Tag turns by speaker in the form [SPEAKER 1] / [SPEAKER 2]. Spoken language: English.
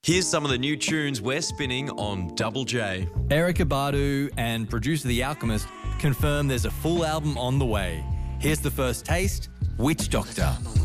[SPEAKER 1] Here's some of the new tunes we're spinning on Double J.
[SPEAKER 2] Erykah Badu and producer The Alchemist confirm there's a full album on the way. Here's the first taste, Witch Doctor.